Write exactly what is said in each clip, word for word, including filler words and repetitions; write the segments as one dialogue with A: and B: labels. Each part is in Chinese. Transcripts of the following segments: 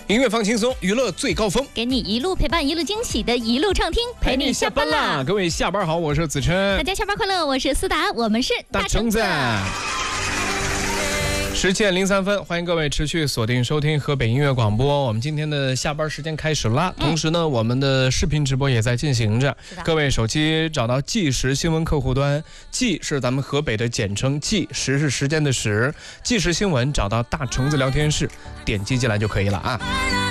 A: 音乐放轻松，娱乐最高峰，
B: 给你一路陪伴，一路惊喜的一路畅听，陪你下班啦！
A: 各位下班好，我是子琛。
B: 大家下班快乐，我是思达，我们是
A: 大橙子。十七点零三分，欢迎各位持续锁定收听河北音乐广播。我们今天的下班时间开始啦，同时呢，我们的视频直播也在进行着。各位手机找到即时新闻客户端，即是咱们河北的简称，即时是时间的时，即时新闻找到大橙子聊天室，点击进来就可以了啊。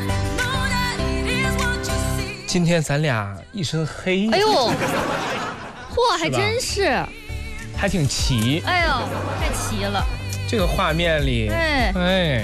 A: 今天咱俩一身黑，
B: 哎呦，嚯，还真是，
A: 还挺齐。
B: 哎呦，太齐了。
A: 这个画面里，哎，哎，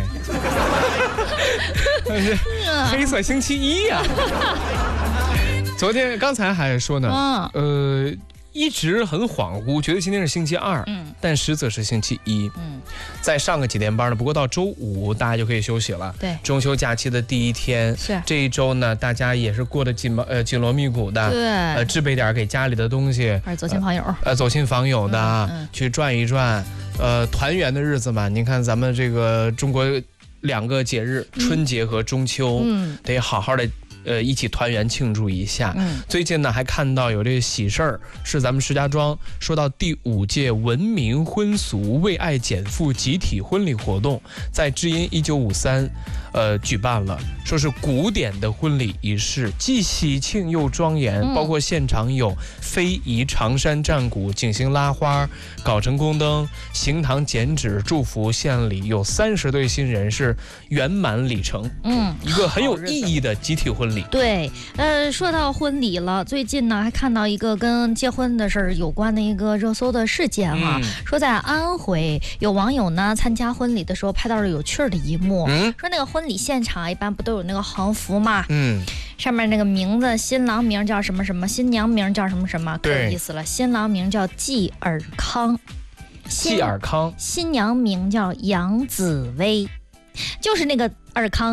A: 是黑色星期一呀、啊。昨天刚才还说呢，呃，一直很恍惚，觉得今天是星期二，嗯，但实则是星期一，嗯，再上个几天班了。不过到周五大家就可以休息了，对，中秋假期的第一天，是这一周呢，大家也是过得紧呃紧锣密鼓的，对，呃，置备点给家里的东西，
B: 还是走亲访友，
A: 呃，走亲访友的，嗯嗯、去转一转。呃，团圆的日子嘛，您看咱们这个中国两个节日，嗯、春节和中秋，嗯，得好好的呃一起团圆庆祝一下。嗯，最近呢还看到有这个喜事儿，是咱们石家庄说到第五届文明婚俗为爱减负集体婚礼活动，在知音一九五三，呃举办了，说是古典的婚礼仪式，既喜庆又庄严，嗯、包括现场有非遗长山战鼓、景星拉花、搞成宫灯、行堂剪纸、祝福献礼，有三十对新人是圆满礼成，嗯，一个很有意义的集体婚礼。
B: 对，呃，说到婚礼了，最近呢还看到一个跟结婚的事儿有关的一个热搜的事件哈、啊嗯，说在安徽有网友呢参加婚礼的时候拍到了有趣的一幕，嗯，说那个婚礼现场一般不都有那个横幅嘛，嗯，上面那个名字，新郎名叫什么什么，新娘名叫什么什么，可有意思了，新郎名叫季尔康，
A: 季尔康，
B: 新娘名叫杨紫薇，就是那个尔康。